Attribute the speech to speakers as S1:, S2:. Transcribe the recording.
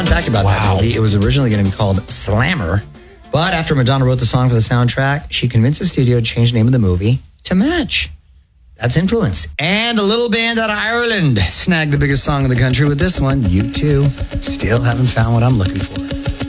S1: Fun fact about that movie, it was originally going to be called Slammer, but after Madonna wrote the song for the soundtrack, she convinced the studio to change the name of the movie to match. That's influence. And a little band out of Ireland snagged the biggest song in the country with this one, U2. Still haven't found what I'm looking for.